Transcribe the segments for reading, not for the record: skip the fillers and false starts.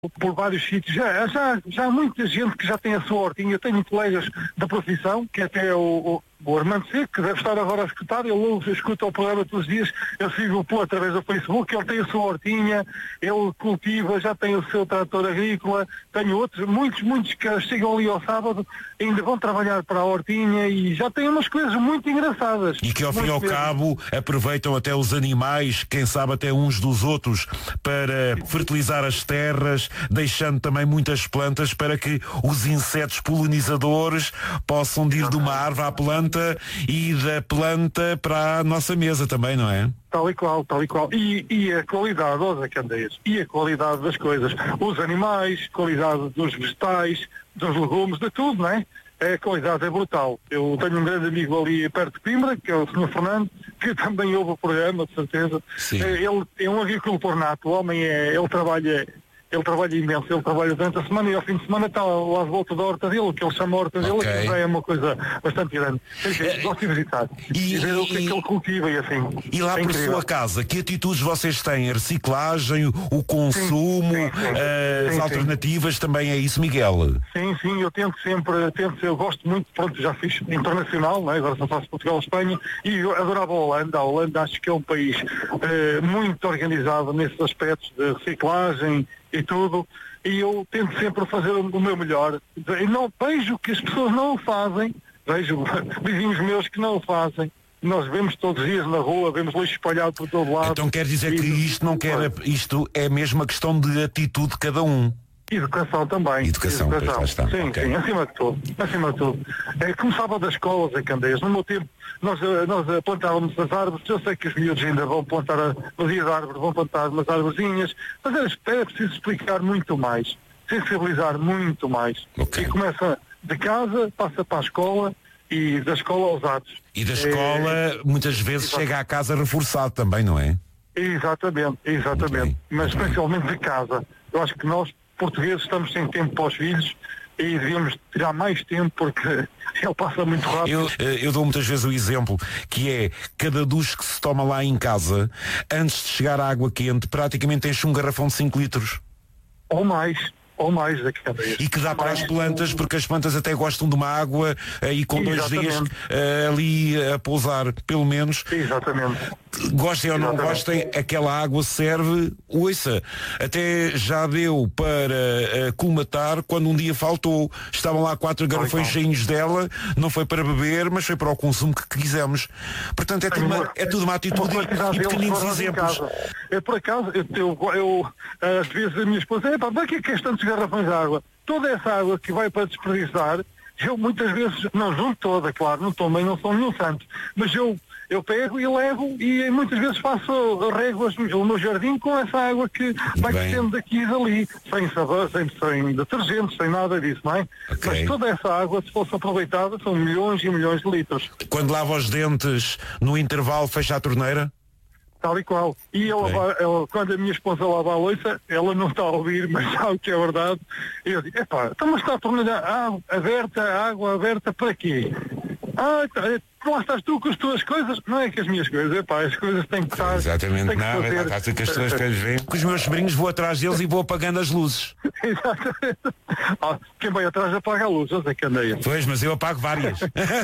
por vários sítios. Já há muita gente que já tem a sua hortinha. Eu tenho colegas da profissão, que até é o Armando Seco, que deve estar agora a escutar, ele escuta o programa todos os dias, eu sigo-o através do Facebook, ele tem a sua hortinha, ele cultiva, já tem o seu trator agrícola, tenho outros, muitos que chegam ali ao sábado, ainda vão trabalhar para a hortinha e já têm umas coisas muito engraçadas. E que ao fim e ao cabo aproveitam até os animais, quem sabe até uns dos outros, para fertilizar as terras, deixando também muitas plantas para que os insetos polinizadores possam ir de uma árvore à planta e da planta para a nossa mesa também, não é? Tal e qual. E a qualidade, ó Zé Candeias, e a qualidade das coisas, os animais, qualidade dos vegetais, dos legumes, de tudo, não é? A qualidade é brutal. Eu tenho um grande amigo ali perto de Coimbra, que é o Sr. Fernando, que também ouve o programa, de certeza. Sim. Ele é um agricultor nato, o homem ele trabalha imenso, ele trabalha durante a semana e ao fim de semana está lá de volta da horta dele, que ele chama a horta dele, que já é uma coisa bastante grande. Gosto de visitar e ver o que é que ele cultiva e assim. E lá por sua casa, que atitudes vocês têm? A reciclagem, o consumo, as alternativas, também é isso, Miguel? Sim, eu tento sempre, eu gosto muito, pronto, já fiz internacional, não é? Agora só faço Portugal-Espanha, e eu adorava a Holanda acho que é um país muito organizado nesses aspectos de reciclagem e tudo, e eu tento sempre fazer o meu melhor. E não vejo que as pessoas não o fazem, vejo vizinhos meus que não o fazem. Nós vemos todos os dias na rua, vemos lixo espalhado por todo lado. Então quer dizer que isto é mesmo uma questão de atitude de cada um. Educação também. Educação. Pois lá está. Sim, okay. Sim, acima de tudo. Começava das escolas, a Candeias. No meu tempo, nós plantávamos as árvores. Eu sei que os miúdos ainda vão plantar, no dia da árvore, vão plantar umas árvorezinhas, mas é preciso explicar muito mais, sensibilizar muito mais. Okay. E começa de casa, passa para a escola e da escola aos atos. E da escola, muitas vezes, chega à casa reforçado também, não é? Exatamente. Okay. Mas principalmente de casa. Eu acho que nós, portugueses, estamos sem tempo para os filhos e devíamos tirar mais tempo porque ele passa muito rápido. Eu dou muitas vezes o exemplo que é cada duche que se toma lá em casa, antes de chegar à água quente, praticamente enche um garrafão de 5 litros. Ou mais da Candeias. E que dá para as plantas, porque as plantas até gostam de uma água e com 2 dias ali a pousar, pelo menos. Exatamente. Gostem ou não gostem, aquela água serve, ouça, até já deu para colmatar quando um dia faltou. Estavam lá 4 garrafões cheios dela, não foi para beber, mas foi para o consumo que quisemos. Portanto, é tudo uma atitude e pequeninos exemplos. Por acaso, eu às vezes a minha esposa, para que é que és tantos garrafões de água? Toda essa água que vai para desperdiçar, eu muitas vezes, não junto toda, claro, não sou nenhum santo, mas eu pego e levo e muitas vezes rego o meu jardim com essa água que vai descendo daqui e dali, sem sabor, sem detergentes, sem nada disso, não é? Okay. Mas toda essa água, se fosse aproveitada, são milhões e milhões de litros. Quando lava os dentes, no intervalo, fecha a torneira? Tal e qual. E quando a minha esposa lava a louça, ela não está a ouvir, mas sabe que é verdade. Eu digo, mas está a torneira água aberta para quê? Lá estás tu com as tuas coisas, não é que as minhas coisas, as coisas têm que estar... Exatamente, não, está tu com as tuas coisas bem. Com os meus sobrinhos vou atrás deles e vou apagando as luzes. Exatamente. Quem vai atrás apaga a luz, eu sei que andei. Pois, mas eu apago várias.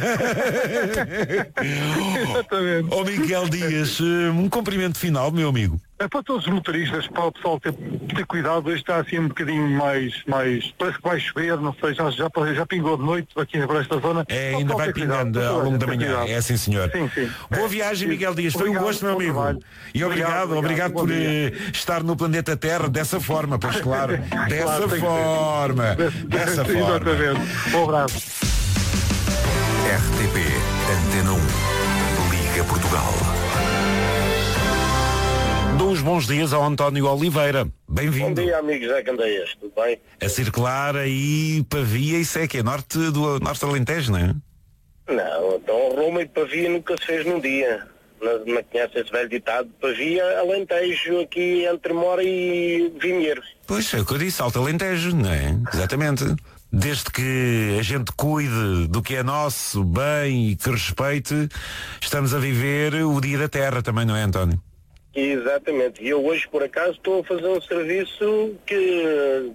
Exatamente. Miguel Dias, um cumprimento final, meu amigo. É para todos os motoristas, para o pessoal ter cuidado, hoje está assim um bocadinho mais parece que vai chover, não sei, já pingou de noite aqui para esta zona. Ainda vai pingando ao longo da manhã, é assim senhor. Sim. Boa viagem, Miguel Dias, foi um gosto, meu amigo. Trabalho. E obrigado por estar no planeta Terra dessa forma, pois claro, dessa forma. Exatamente. Um abraço. RTP Antena 1 Liga Portugal. Dou os bons dias ao António Oliveira. Bem-vindo. Bom dia, amigos da Candeias, tudo bem? A circular aí Pavia, isso é que é norte do Alentejo, não é? Não, então Roma e Pavia nunca se fez num dia. Não conhece esse velho ditado? Pavia, Alentejo, aqui entre Mora e Vinheiro. Pois, é o que eu disse, Alto Alentejo, não é? Exatamente. Desde que a gente cuide do que é nosso, bem e que respeite, estamos a viver o dia da terra também, não é, António? Exatamente. E eu hoje, por acaso, estou a fazer um serviço que